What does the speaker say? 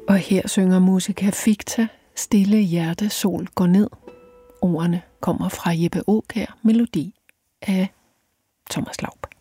Og her synger Musica Ficta, Stille hjerte, sol går ned. Ordene kommer fra Jeppe Aakjær, melodi af Thomas Laub.